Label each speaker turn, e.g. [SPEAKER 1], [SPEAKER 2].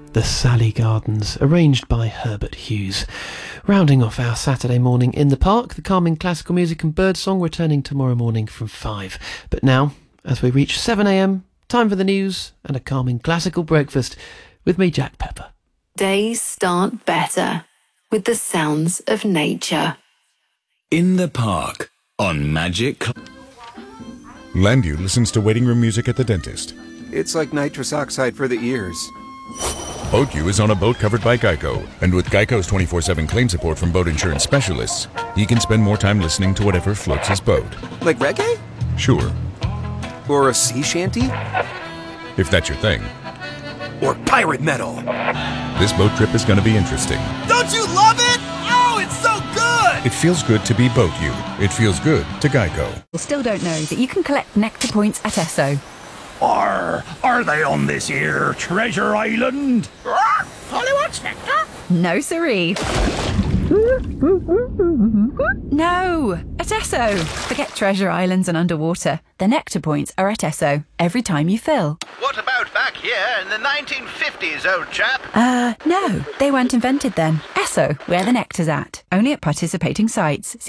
[SPEAKER 1] The Sally Gardens, arranged by Herbert Hughes. Rounding off our Saturday morning in the park, the calming classical music and birdsong returning tomorrow morning from 5. But now, as we reach 7 a.m, time for the news and a calming classical breakfast with me, Jack Pepper.
[SPEAKER 2] Days start better with the sounds of nature.
[SPEAKER 3] In the park on Magic.
[SPEAKER 4] Landu listens to waiting room music at the dentist.
[SPEAKER 5] It's like nitrous oxide for the ears.
[SPEAKER 4] BoatU is on a boat covered by Geico, and with Geico's 24/7 claim support from boat insurance specialists, he can spend more time listening to whatever floats his boat.
[SPEAKER 5] Like reggae?
[SPEAKER 4] Sure,
[SPEAKER 5] Or a sea shanty?
[SPEAKER 4] if that's your thing.
[SPEAKER 5] Or pirate metal?
[SPEAKER 4] This boat trip is going to be interesting.
[SPEAKER 6] Don't you love it? Oh, it's so good!
[SPEAKER 4] It feels good to be BoatU. It feels good to Geico.
[SPEAKER 7] Still don't know that you can collect Nectar points at Esso.
[SPEAKER 6] Are they on this here treasure island? Hollywood's Nectar?
[SPEAKER 7] No, siree. No, at Esso. Forget treasure islands and underwater. The Nectar points are at Esso every time you fill.
[SPEAKER 8] What about back here in the 1950s, old chap?
[SPEAKER 7] No, they weren't invented then. Esso, where the Nectar's at. Only at participating sites.